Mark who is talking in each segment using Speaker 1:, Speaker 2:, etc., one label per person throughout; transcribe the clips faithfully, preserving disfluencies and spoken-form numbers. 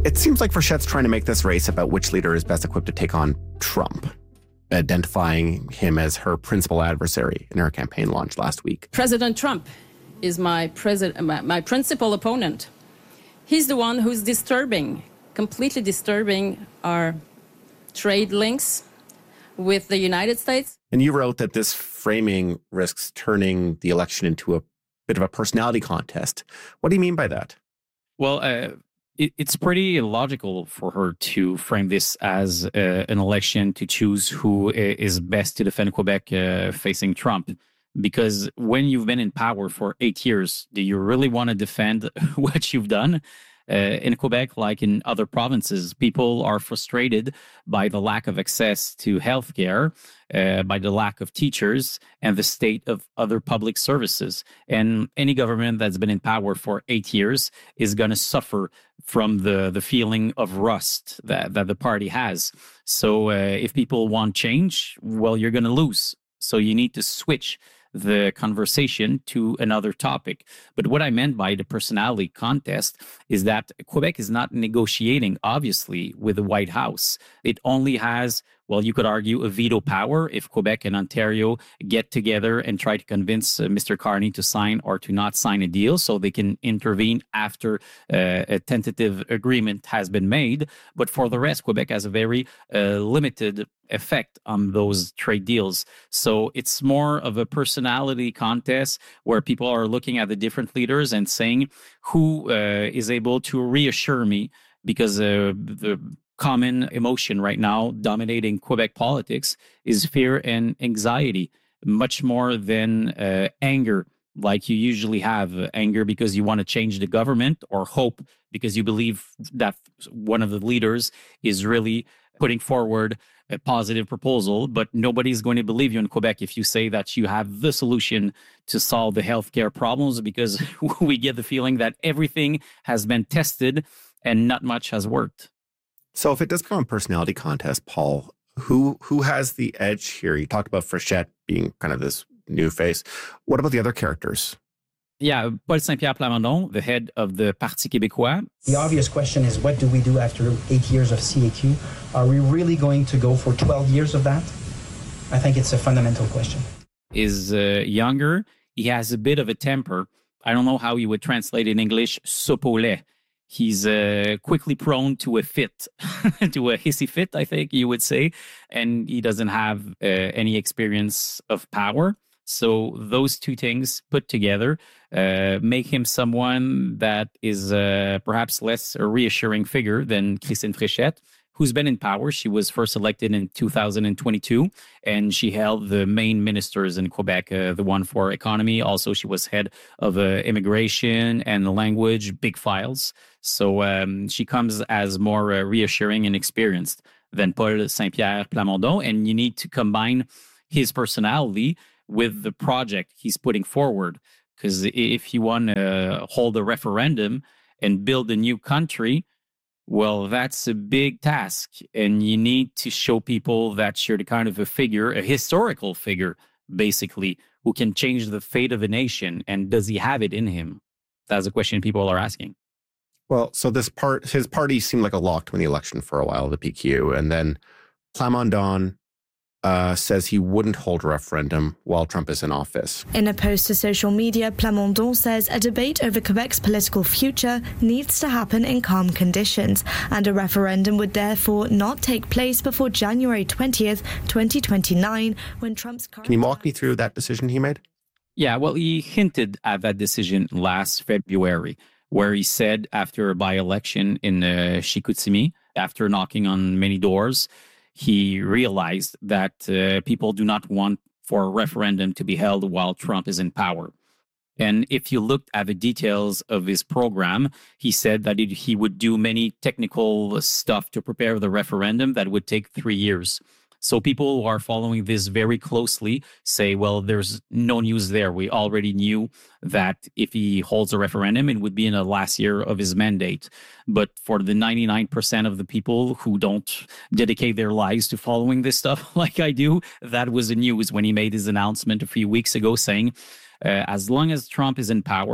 Speaker 1: It seems like Frichette's trying to make this race about which leader is best equipped to take on Trump, identifying him as her principal adversary in her campaign launch last week.
Speaker 2: President Trump is my, president, my, my principal opponent. He's the one who's disturbing, completely disturbing our trade links with the United States.
Speaker 1: And you wrote that this framing risks turning the election into a bit of a personality contest. What do you mean by that?
Speaker 3: Well, uh, it, it's pretty illogical for her to frame this as uh, an election to choose who is best to defend Quebec uh, facing Trump. Because when you've been in power for eight years, do you really want to defend what you've done? Uh, in Quebec, like in other provinces, people are frustrated by the lack of access to healthcare, uh, by the lack of teachers, and the state of other public services. And any government that's been in power for eight years is going to suffer from the, the feeling of rust that, that the party has. So uh, if people want change, well, you're going to lose. So you need to switch the conversation to another topic. But what I meant by the personality contest is that Quebec is not negotiating, obviously, with the White House. It only has, well, you could argue, a veto power if Quebec and Ontario get together and try to convince uh, Mister Carney to sign or to not sign a deal, so they can intervene after uh, a tentative agreement has been made. But for the rest, Quebec has a very uh, limited effect on those trade deals. So it's more of a personality contest where people are looking at the different leaders and saying who uh, is able to reassure me, because uh, the common emotion right now dominating Quebec politics is fear and anxiety, much more than uh, anger, like you usually have. Uh, anger because you want to change the government, or hope because you believe that one of the leaders is really putting forward a positive proposal. But nobody's going to believe you in Quebec if you say that you have the solution to solve the healthcare problems, because we get the feeling that everything has been tested and not much has worked.
Speaker 1: So if it does become a personality contest, Paul, who who has the edge here? You talked about Frichette being kind of this new face. What about the other characters?
Speaker 3: Yeah, Paul Saint-Pierre Plamondon, the head of the Parti québécois.
Speaker 4: The obvious question is, what do we do after eight years of C A Q? Are we really going to go for twelve years of that? I think it's a fundamental question.
Speaker 3: Is uh, younger. He has a bit of a temper. I don't know how you would translate in English, soupe au lait. He's uh, quickly prone to a fit, to a hissy fit, I think you would say. And he doesn't have uh, any experience of power. So those two things put together uh, make him someone that is uh, perhaps less a reassuring figure than Christine Frichette, who's been in power. She was first elected in two thousand twenty-two, and she held the main ministers in Quebec, uh, the one for economy. Also, she was head of uh, immigration and language, big files. So um, she comes as more uh, reassuring and experienced than Paul Saint-Pierre Plamondon. And you need to combine his personality with the project he's putting forward. Because if you want to hold a referendum and build a new country, well, that's a big task. And you need to show people that you're the kind of a figure, a historical figure, basically, who can change the fate of a nation. And does he have it in him? That's a question people are asking.
Speaker 1: Well, so this part, his party seemed like a lock to win the election for a while, the P Q. And then Plamondon Uh, says he wouldn't hold a referendum while Trump is in office.
Speaker 5: In a post to social media, Plamondon says a debate over Quebec's political future needs to happen in calm conditions, and a referendum would therefore not take place before January twentieth, twenty twenty-nine, when Trump's...
Speaker 1: Can you walk me through that decision he made?
Speaker 3: Yeah, well, he hinted at that decision last February, where he said after a by-election in uh, Chicoutimi, after knocking on many doors, he realized that uh, people do not want for a referendum to be held while Trump is in power. And if you looked at the details of his program, he said that it, he would do many technical stuff to prepare the referendum that would take three years. So people who are following this very closely say, well, there's no news there. We already knew that if he holds a referendum, it would be in the last year of his mandate. But for the ninety-nine percent of the people who don't dedicate their lives to following this stuff like I do, that was the news when he made his announcement a few weeks ago saying, uh, as long as Trump is in power,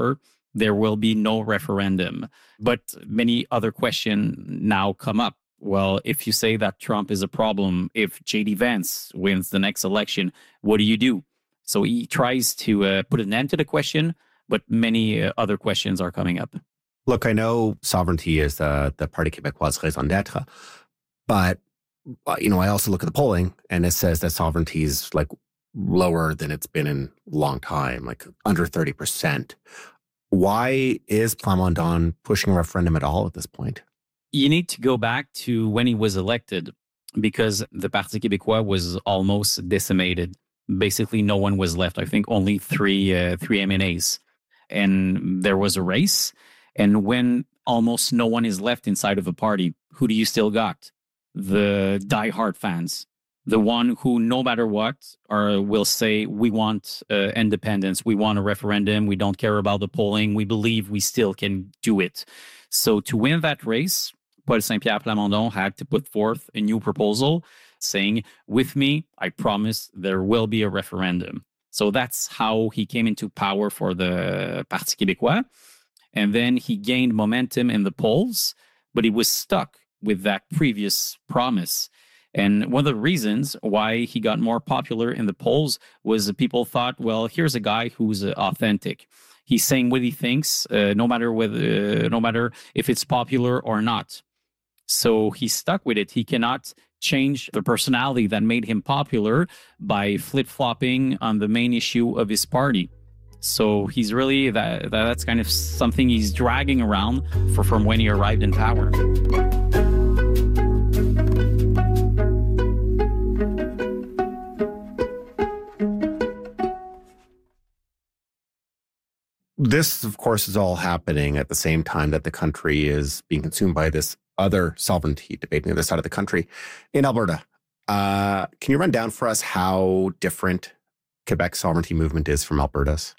Speaker 3: there will be no referendum. But many other questions now come up. Well, if you say that Trump is a problem, if J D Vance wins the next election, what do you do? So he tries to uh, put an end to the question, but many uh, other questions are coming up.
Speaker 1: Look, I know sovereignty is uh, the Parti Québécois raison d'être, but uh, you know, I also look at the polling, and it says that sovereignty is like lower than it's been in a long time, like under thirty percent. Why is Plamondon pushing a referendum at all at this point?
Speaker 3: You need to go back to when he was elected, because the Parti Québécois was almost decimated. Basically, no one was left. I think only three uh, three M N As. And there was a race. And when almost no one is left inside of a party, who do you still got? The diehard fans. The one who, no matter what, are, will say, we want uh, independence, we want a referendum, we don't care about the polling, we believe we still can do it. So to win that race, Paul Saint-Pierre Plamondon had to put forth a new proposal saying, with me, I promise there will be a referendum. So that's how he came into power for the Parti Québécois. And then he gained momentum in the polls, but he was stuck with that previous promise. And one of the reasons why he got more popular in the polls was that people thought, well, here's a guy who's uh, authentic. He's saying what he thinks, uh, no matter whether, uh, no matter if it's popular or not. So he's stuck with it. He cannot change the personality that made him popular by flip-flopping on the main issue of his party. So he's really, that, that's kind of something he's dragging around for from when he arrived in power.
Speaker 1: This, of course, is all happening at the same time that the country is being consumed by this other sovereignty debate on the other side of the country. In Alberta, uh, can you run down for us how different Quebec's sovereignty movement is from Alberta's?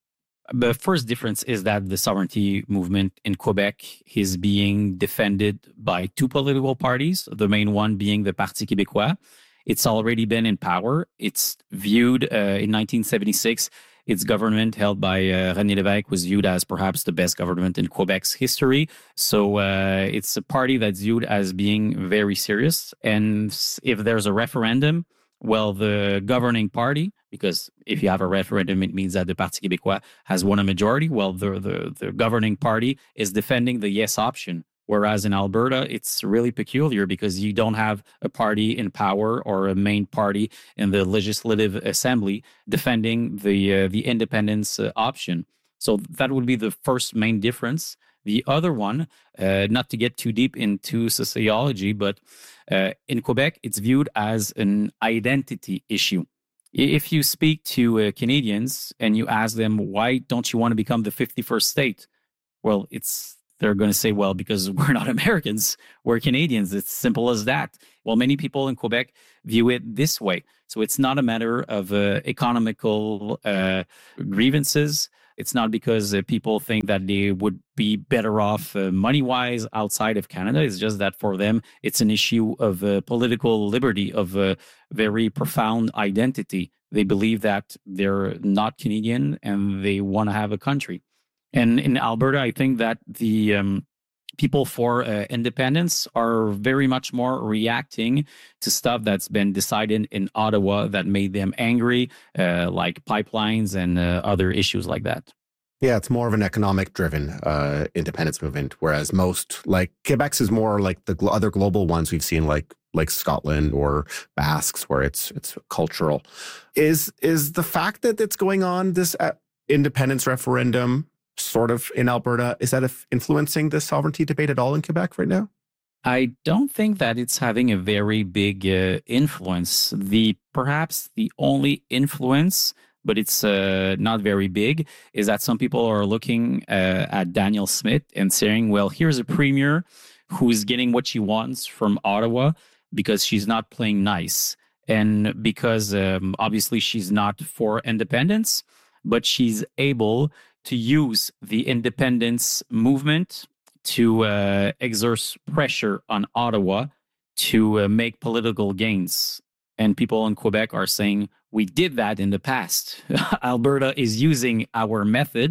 Speaker 3: The first difference is that the sovereignty movement in Quebec is being defended by two political parties, the main one being the Parti Québécois. It's already been in power. It's viewed uh, in nineteen seventy-six. Its government, held by uh, René Lévesque, was viewed as perhaps the best government in Quebec's history. So uh, it's a party that's viewed as being very serious. And if there's a referendum, well, the governing party, because if you have a referendum, it means that the Parti Québécois has won a majority. Well, the, the, the governing party is defending the yes option. Whereas in Alberta, it's really peculiar because you don't have a party in power or a main party in the Legislative Assembly defending the uh, the independence uh, option. So that would be the first main difference. The other one, uh, not to get too deep into sociology, but uh, in Quebec, it's viewed as an identity issue. If you speak to uh, Canadians and you ask them, why don't you want to become the fifty-first state? Well, it's they're going to say, well, because we're not Americans, we're Canadians. It's simple as that. Well, many people in Quebec view it this way. So it's not a matter of uh, economical uh, grievances. It's not because uh, people think that they would be better off uh, money-wise outside of Canada. It's just that for them, it's an issue of uh, political liberty, of a very profound identity. They believe that they're not Canadian and they want to have a country. And in Alberta, I think that the um, people for uh, independence are very much more reacting to stuff that's been decided in Ottawa that made them angry, uh, like pipelines and uh, other issues like that.
Speaker 1: Yeah, it's more of an economic-driven uh, independence movement, whereas most, like, Quebec's is more like the gl- other global ones we've seen, like like Scotland or Basques, where it's it's cultural. Is is the fact that it's going on, this uh, independence referendum, sort of in Alberta, is that influencing the sovereignty debate at all in Quebec right now?
Speaker 3: I don't think that it's having a very big uh, influence. The perhaps the only influence, but it's uh, not very big, is that some people are looking uh, at Danielle Smith and saying, well, here's a premier who's getting what she wants from Ottawa because she's not playing nice. And because um, obviously she's not for independence, but she's able to use the independence movement to uh, exert pressure on Ottawa to uh, make political gains. And people in Quebec are saying, we did that in the past. Alberta is using our method,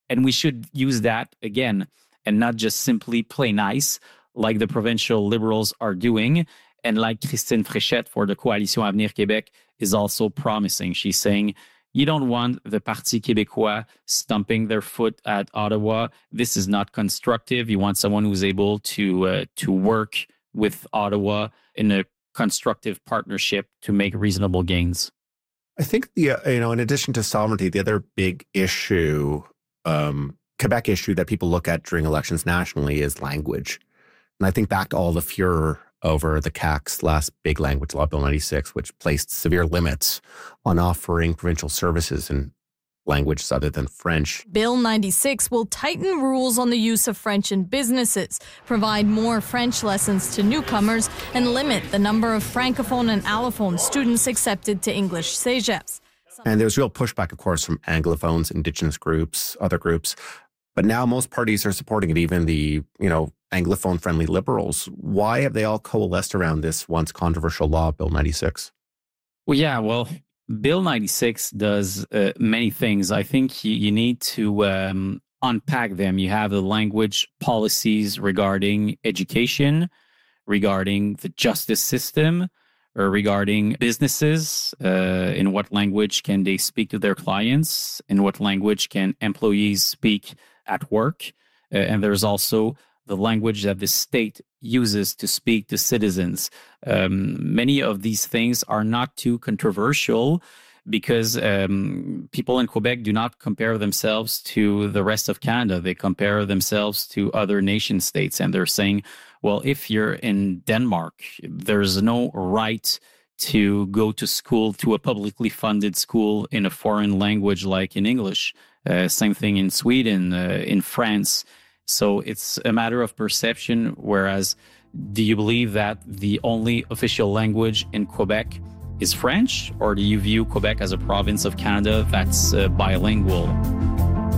Speaker 3: And we should use that again and not just simply play nice like the provincial Liberals are doing. And like Christine Fréchette for the Coalition Avenir Québec is also promising. She's saying, you don't want the Parti Québécois stomping their foot at Ottawa. This is not constructive. You want someone who's able to uh, to work with Ottawa in a constructive partnership to make reasonable gains.
Speaker 1: I think the uh, you know, in addition to sovereignty, the other big issue, um, Quebec issue that people look at during elections nationally is language. And I think back to all the furor over the C A Q's last big language law, Bill ninety-six, which placed severe limits on offering provincial services in languages other than French.
Speaker 6: Bill ninety-six will tighten rules on the use of French in businesses, provide more French lessons to newcomers, and limit the number of Francophone and Allophone students accepted to English cégeps.
Speaker 1: And there's real pushback, of course, from Anglophones, Indigenous groups, other groups. But now most parties are supporting it, even the, you know, Anglophone-friendly Liberals. Why have they all coalesced around this once controversial law, Bill ninety-six?
Speaker 3: Well, yeah, well, Bill ninety-six does uh, many things. I think you, you need to um, unpack them. You have the language policies regarding education, regarding the justice system, or regarding businesses. Uh, in what language can they speak to their clients? In what language can employees speak at work? Uh, and there's also the language that the state uses to speak to citizens. Um, many of these things are not too controversial because um, people in Quebec do not compare themselves to the rest of Canada. They compare themselves to other nation states. And they're saying, well, if you're in Denmark, there's no right to go to school, to a publicly funded school in a foreign language like in English. Uh, same thing in Sweden, uh, in France. So it's a matter of perception, whereas do you believe that the only official language in Quebec is French, or do you view Quebec as a province of Canada that's uh, bilingual?